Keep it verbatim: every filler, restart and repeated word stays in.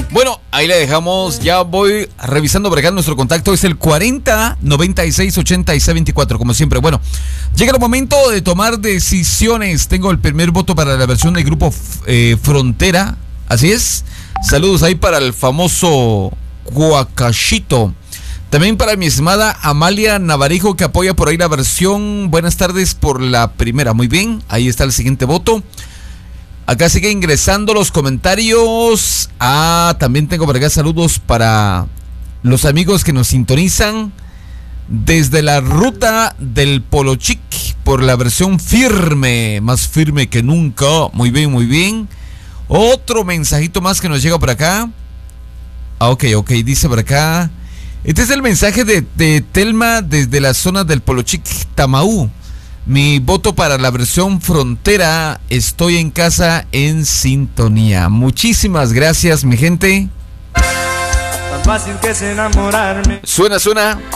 Bueno, ahí le dejamos. Ya voy revisando por acá. Nuestro contacto es el cuarenta noventa y seis ochenta y seis veinticuatro, como siempre. Bueno, llega el momento de tomar decisiones. Tengo el primer voto para la versión del grupo eh, Frontera. Así es. Saludos ahí para el famoso Cuacachito. También para mi estimada Amalia Navarijo, que apoya por ahí la versión. Buenas tardes por la primera. Muy bien, ahí está el siguiente voto. Acá sigue ingresando los comentarios. Ah, también tengo por acá saludos para los amigos que nos sintonizan desde la ruta del Polo Chic por la versión firme, más firme que nunca. Muy bien, muy bien. Otro mensajito más que nos llega por acá. Ah, ok, ok, dice por acá. Este es el mensaje de, de Telma desde la zona del Polo Chic, Tamaú. Mi voto para la versión Frontera. Estoy en casa en sintonía. Muchísimas gracias, mi gente. Tan fácil que es enamorarme. Suena, suena.